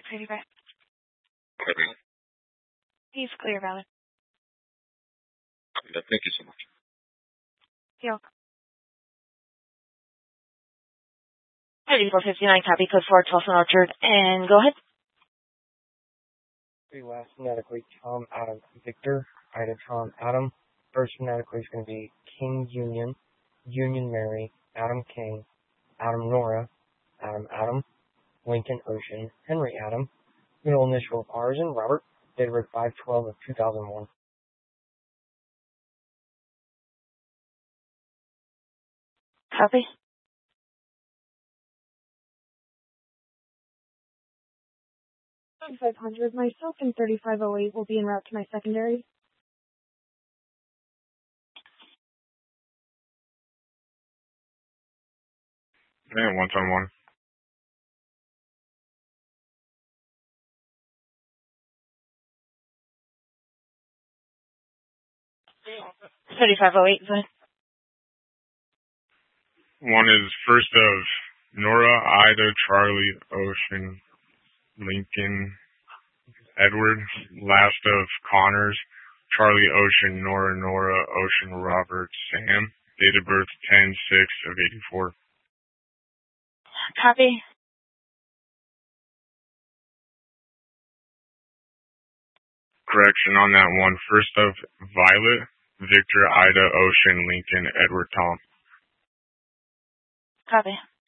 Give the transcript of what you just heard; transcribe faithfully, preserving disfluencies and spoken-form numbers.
Pretty bad. Okay. He's clear, valid. Yeah, thank you so much. You're welcome. thirty-four fifty-nine, copy, code four, Tulsa Orchard, and go ahead. The last phonetically, Tom, Adam, Victor, Ida, Tom, Adam. First phonetically is going to be King Union, Union Mary, Adam King, Adam Nora, Adam Adam, Lincoln Ocean, Henry Adam. Middle initial of R is in Robert, date of birth five twelve of two thousand one. Copy. five hundred. Myself and thirty-five oh eight will be en route to my secondary. Yeah, one on one. thirty-five oh eight, go ahead. One is first of Nora, Ida, Charlie, Ocean, Lincoln, Edward. Last of Connors, Charlie, Ocean, Nora, Nora, Ocean, Robert, Sam. Date of birth ten six of eighty-four. Copy. Correction on that one. First of Violet, Victor, Ida, Ocean, Lincoln, Edward, Tom. Copy.